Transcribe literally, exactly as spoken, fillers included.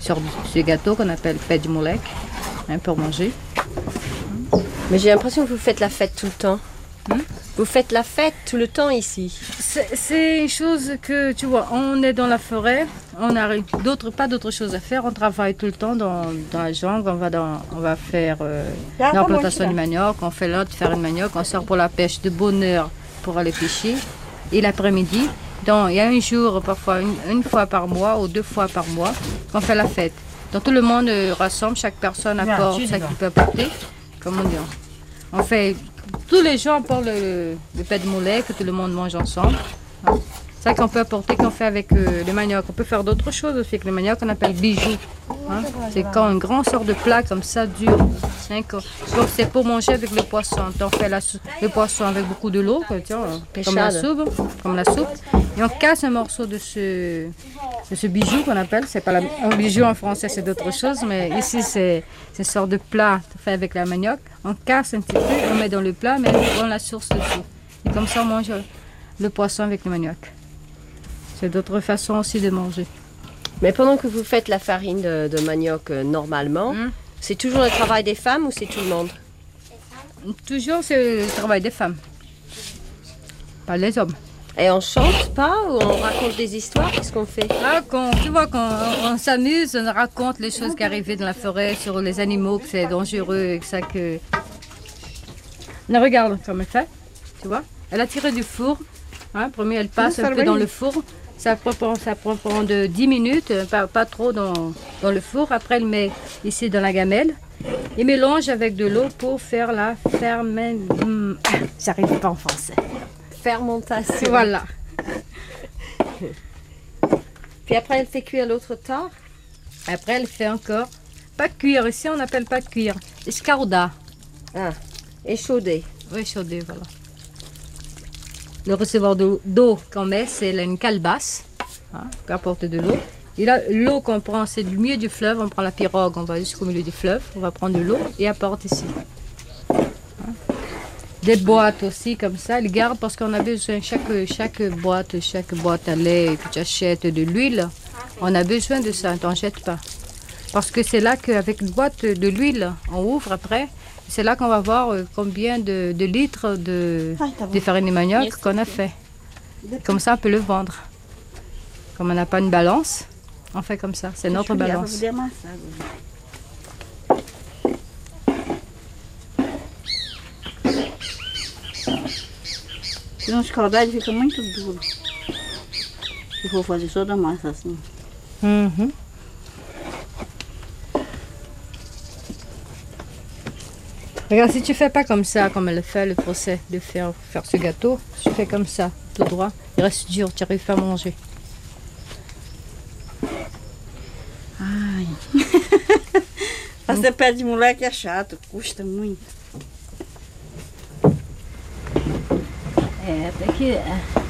sorte de ce gâteau qu'on appelle pet de moulek, hein, pour manger. Mais j'ai l'impression que vous faites la fête tout le temps. Hmm? Vous faites la fête tout le temps ici. C'est une chose que, tu vois, on est dans la forêt, on n'a d'autres, pas d'autres choses à faire, on travaille tout le temps dans, dans la jungle, on va, dans, on va faire euh, la plantation du manioc, on fait l'autre, faire une manioc, on sort pour la pêche de bonne heure pour aller pêcher. Et l'après-midi, donc, il y a un jour, parfois une, une fois par mois ou deux fois par mois, qu'on fait la fête. Donc tout le monde euh, rassemble, chaque personne apporte ce qu'il peut apporter. Comment dire? On fait, tous les gens apportent le, le pet de moulek, que tout le monde mange ensemble. Hein. C'est ça qu'on peut apporter, qu'on fait avec euh, le manioc. On peut faire d'autres choses aussi avec le manioc, qu'on appelle bijoux. Hein. C'est quand une grande sorte de plat comme ça, dur. Hein, donc c'est pour manger avec le poisson. On fait la, le poisson avec beaucoup de l'eau, comme la soupe, comme la soupe. Et on casse un morceau de ce, de ce bijou qu'on appelle. C'est pas la, un bijou en français, c'est d'autres choses, mais ici c'est une sorte de plat fait avec la manioc. On casse un petit peu, on met dans le plat, mais on la source dessus. Et comme ça on mange le poisson avec le manioc. C'est d'autres façons aussi de manger. Mais pendant que vous faites la farine de, de manioc euh, normalement, mmh. c'est toujours le travail des femmes ou c'est tout le monde? Toujours c'est le travail des femmes, pas les hommes. Et on chante pas ou on raconte des histoires? Qu'est-ce qu'on fait? Ah, quand, tu vois, quand on, on s'amuse, on raconte les choses qui arrivaient dans la forêt, sur les animaux, que c'est dangereux et que ça que... On regarde comme elle fait, tu vois. Elle a tiré du four. Hein, premier, elle passe un peu dans le four. Ça prend, ça prend pendant de dix minutes, pas, pas trop dans, dans le four. Après, elle met ici dans la gamelle. Et mélange avec de l'eau pour faire la fermentation. J'arrive pas en français. Fermentation. Voilà. Puis après, elle fait cuire l'autre tard. Après, elle fait encore, pas cuire, ici on n'appelle pas cuire, escauda. Ah, échaudé. Oui, échaudé, voilà. Le recevoir d'eau qu'on met, c'est une calebasse, hein, qui apporte de l'eau. Et là, l'eau qu'on prend, c'est du milieu du fleuve, on prend la pirogue, on va jusqu'au milieu du fleuve, on va prendre de l'eau et apporte ici. Hein. Des boîtes aussi, comme ça, ils gardent parce qu'on a besoin, chaque, chaque boîte, chaque boîte à lait que tu achètes de l'huile, on a besoin de ça, t'en jettes pas. Parce que c'est là qu'avec une boîte de l'huile, on ouvre après, c'est là qu'on va voir combien de, de litres de, de farine de manioc qu'on a fait. Comme ça, on peut le vendre. Comme on n'a pas une balance, on fait comme ça, c'est notre balance. Senão os caldados ficam muito duros. Se for fazer só da massa assim. Uhum. Regarde, si tu fais pas comme ça, comme elle fait le procès de faire, faire ce gâteau, tu fais comme ça, tout droit, il reste dur, tu n'arrives pas à manger. Ai. Fazer pé de moleque é chato, custa muito. É, até que